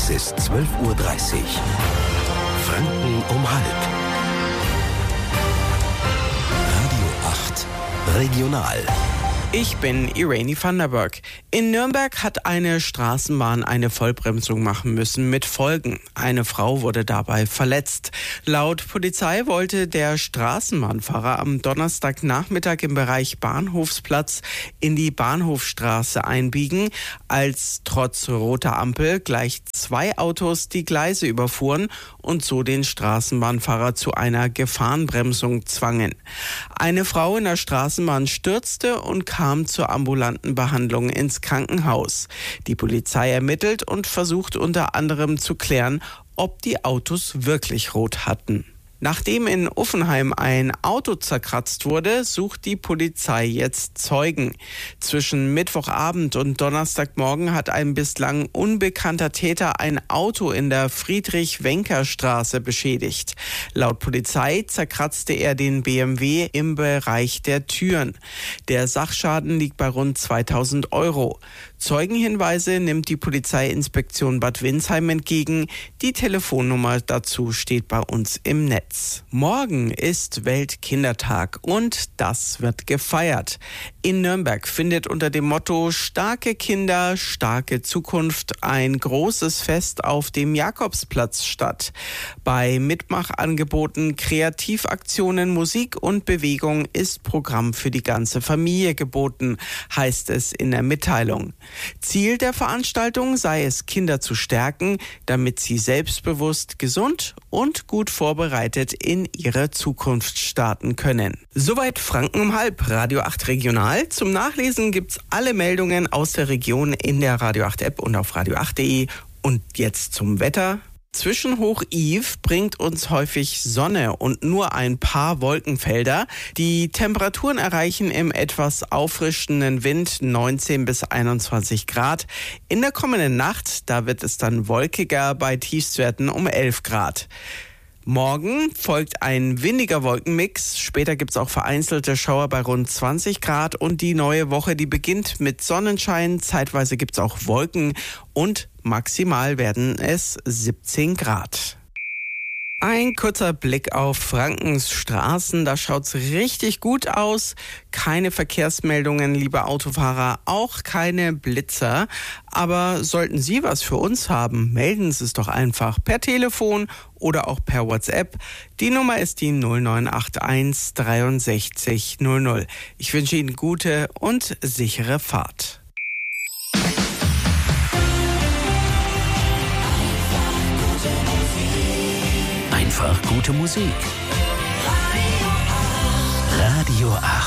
Es ist 12:30 Uhr. Franken um halb. Radio 8 Regional. Ich bin Irene van der Burg. In Nürnberg hat eine Straßenbahn eine Vollbremsung machen müssen mit Folgen. Eine Frau wurde dabei verletzt. Laut Polizei wollte der Straßenbahnfahrer am Donnerstagnachmittag im Bereich Bahnhofsplatz in die Bahnhofstraße einbiegen, als trotz roter Ampel gleich 2 Autos die Gleise überfuhren und so den Straßenbahnfahrer zu einer Gefahrenbremsung zwangen. Eine Frau in der Straßenbahn stürzte und kam zur ambulanten Behandlung ins Krankenhaus. Die Polizei ermittelt und versucht unter anderem zu klären, ob die Autos wirklich rot hatten. Nachdem in Uffenheim ein Auto zerkratzt wurde, sucht die Polizei jetzt Zeugen. Zwischen Mittwochabend und Donnerstagmorgen hat ein bislang unbekannter Täter ein Auto in der Friedrich-Wencker-Straße beschädigt. Laut Polizei zerkratzte er den BMW im Bereich der Türen. Der Sachschaden liegt bei rund 2.000 €. Zeugenhinweise nimmt die Polizeiinspektion Bad Windsheim entgegen. Die Telefonnummer dazu steht bei uns im Netz. Morgen ist Weltkindertag und das wird gefeiert. In Nürnberg findet unter dem Motto Starke Kinder, starke Zukunft ein großes Fest auf dem Jakobsplatz statt. Bei Mitmachangeboten, Kreativaktionen, Musik und Bewegung ist Programm für die ganze Familie geboten, heißt es in der Mitteilung. Ziel der Veranstaltung sei es, Kinder zu stärken, damit sie selbstbewusst, gesund und gut vorbereitet in ihre Zukunft starten können. Soweit Franken um halb, Radio 8 Regional. Zum Nachlesen gibt's alle Meldungen aus der Region in der Radio 8 App und auf radio8.de. Und jetzt zum Wetter. Zwischenhoch Yves bringt uns häufig Sonne und nur ein paar Wolkenfelder. Die Temperaturen erreichen im etwas auffrischenden Wind 19 bis 21 Grad. In der kommenden Nacht, da wird es dann wolkiger bei Tiefstwerten um 11 Grad. Morgen folgt ein windiger Wolkenmix. Später gibt es auch vereinzelte Schauer bei rund 20 Grad. Und die neue Woche, die beginnt mit Sonnenschein. Zeitweise gibt es auch Wolken und maximal werden es 17 Grad. Ein kurzer Blick auf Frankens Straßen, da schaut's richtig gut aus. Keine Verkehrsmeldungen, liebe Autofahrer, auch keine Blitzer. Aber sollten Sie was für uns haben, melden Sie es doch einfach per Telefon oder auch per WhatsApp. Die Nummer ist die 0981 63 00. Ich wünsche Ihnen gute und sichere Fahrt. Einfach gute Musik. Radio 8.